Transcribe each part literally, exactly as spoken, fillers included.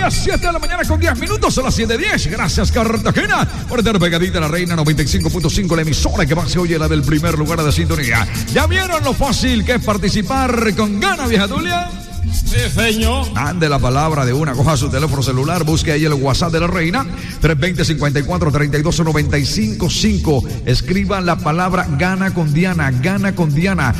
días, siete de la mañana con diez minutos, son las siete diez. Gracias, Cartagena, por estar pegadita a la Reina noventa y cinco punto cinco, la emisora que más se oye, la del primer lugar de sintonía. ¿Ya vieron lo fácil que es participar con Gana, vieja Tulia? Sí, señor. Mande la palabra de una, coja su teléfono celular, busque ahí el WhatsApp de la Reina, tres dos cero, cincuenta y cuatro, treinta y dos, noventa y cinco cinco. Escriba la palabra Gana con Diana, Gana con Diana.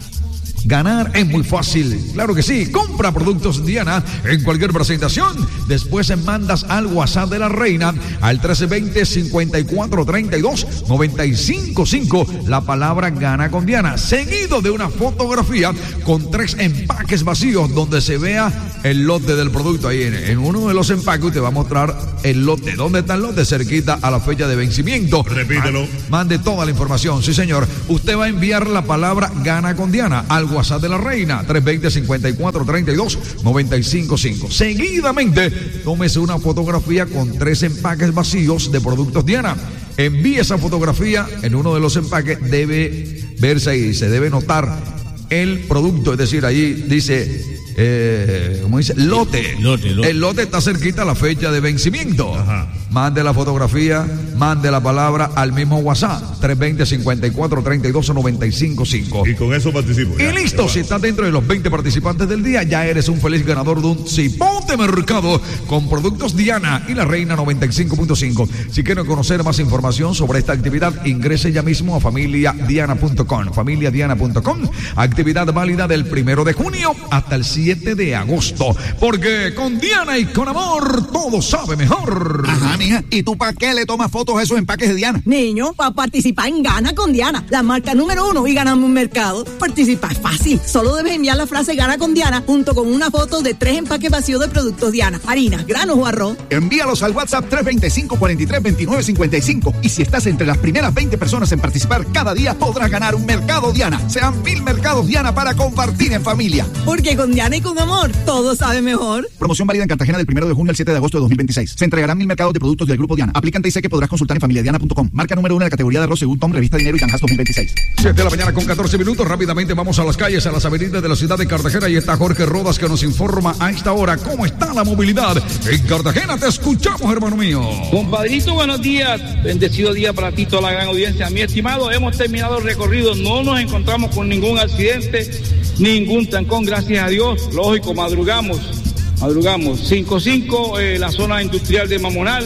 Ganar es muy fácil, claro que sí. Compra productos Diana en cualquier presentación. Después mandas al WhatsApp de la Reina al trece veinte, cincuenta y cuatro, treinta y dos, noventa y cinco cinco la palabra Gana con Diana, seguido de una fotografía con tres empaques vacíos donde se vea el lote del producto. Ahí en, en uno de los empaques usted va a mostrar el lote. ¿Dónde está el lote? Cerquita a la fecha de vencimiento. Repítelo. Mande toda la información, sí señor. Usted va a enviar la palabra Gana con Diana al WhatsApp de la Reina, tres dos cero, cincuenta y cuatro, treinta y dos, noventa y cinco cinco. Seguidamente, tómese una fotografía con tres empaques vacíos de productos Diana. Envíe esa fotografía, en uno de los empaques debe verse ahí, se debe notar el producto, es decir, ahí dice, eh, ¿cómo dice? Lote. Lote, lote. El lote está cerquita a la fecha de vencimiento. Ajá. Mande la fotografía, mande la palabra al mismo WhatsApp, tres dos cero, cincuenta y cuatro, treinta y dos, noventa y cinco cinco. Y con eso participo. Y listo, si estás dentro de los veinte participantes del día, ya eres un feliz ganador de un cipote mercado con productos Diana y la Reina noventa y cinco punto cinco. Si quieren conocer más información sobre esta actividad, ingrese ya mismo a familia diana punto com. familia diana punto com. Actividad válida del primero de junio hasta el siete de agosto. Porque con Diana y con amor, todo sabe mejor. Ajá, mija. ¿Y tú para qué le tomas fotos a esos empaques de Diana? Niño, para participar en Gana con Diana, la marca número uno y ganamos un mercado. Participar es fácil. Solo debes enviar la frase Gana con Diana junto con una foto de tres empaques vacíos de productos Diana, harinas, granos o arroz. Envíalos al WhatsApp tres dos cinco, cuarenta y tres, veintinueve cincuenta y cinco. Y si estás entre las primeras veinte personas en participar cada día, podrás ganar un mercado Diana. Sean mil mercados Diana para compartir en familia. Porque con Diana y con amor, todo sabe mejor. Promoción válida en Cartagena del primero de junio al siete de agosto de dos mil veintiséis. Se entregarán mil mercados de productos del Grupo Diana. Aplican T I C que podrás consultar en familia diana punto com. Marca número uno de la categoría de arroz según Tom, revista Dinero y Canjas dos mil veintiséis. siete de la mañana con catorce minutos. Rápidamente vamos a las calles, a las avenidas de la ciudad de Cartagena. Y está Jorge Rodas que nos informa a esta hora cómo está la movilidad en Cartagena. Te escuchamos, hermano mío. Compadrito, buenos días. Bendecido día para ti, toda la gran audiencia. Mi estimado, hemos terminado el recorrido. No nos encontramos con ningún accidente, ningún trancón, gracias a Dios. Lógico, madrugamos. Madrugamos. cinco cinco, eh, la zona industrial de Mamonal.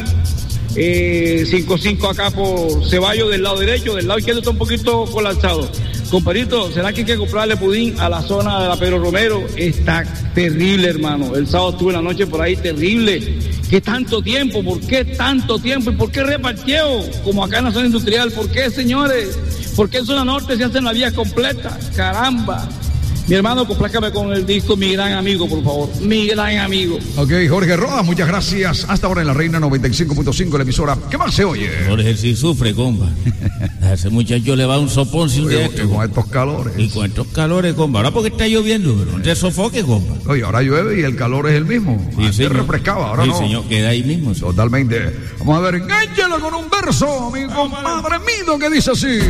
Eh, cinco cinco acá por Ceballos del lado derecho, del lado izquierdo está un poquito colapsado. Compadrito, ¿será que hay que comprarle pudín a la zona de la Pedro Romero? Está terrible, hermano. El sábado estuve la noche por ahí, terrible. ¿Qué tanto tiempo? ¿Por qué tanto tiempo? ¿Y por qué reparteo? Como acá en la zona industrial. ¿Por qué, señores? ¿Por qué en zona norte se hacen la vía completa? ¡Caramba! Mi hermano, complácame con el disco Mi Gran Amigo, por favor. Mi Gran Amigo. Ok, Jorge Rodas, muchas gracias. Hasta ahora en la Reina noventa y cinco punto cinco, la emisora. ¿Qué más se oye? Jorge sí sufre, compa. A ese muchacho le va un sopón sin de esto. Y con estos calores. Y con estos calores, compa. Ahora porque está lloviendo, pero no te sofoque, compa. Oye, ahora llueve y el calor es el mismo. Sí, Antes señor. refrescaba, ahora sí, no. señor, queda ahí mismo. Sí. Totalmente. Vamos a ver, enganchalo con un verso, mi compadre Mido, que dice así.